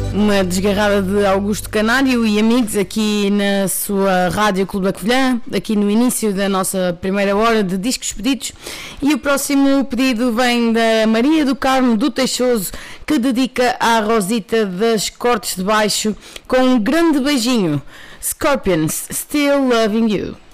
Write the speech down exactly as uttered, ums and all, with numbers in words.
Uma desgarrada de Augusto Canário e amigos aqui na sua Rádio Clube da Covilhã, aqui no início da nossa primeira hora de discos pedidos. E o próximo pedido vem da Maria do Carmo do Teixoso, que dedica à Rosita das Cortes de Baixo com um grande beijinho. Scorpions, Still Loving You.